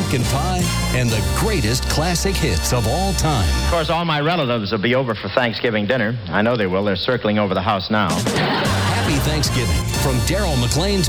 pumpkin pie, and the greatest classic hits of all time. Of course, all my relatives will be over for Thanksgiving dinner. I know they will. They're circling over the house now. Happy Thanksgiving from Daryl McLean's